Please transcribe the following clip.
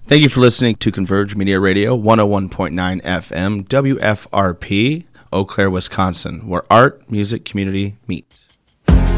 Thank you for listening to Converge Media Radio, 101.9 FM, WFRP, Eau Claire, Wisconsin, where art, music, community meets.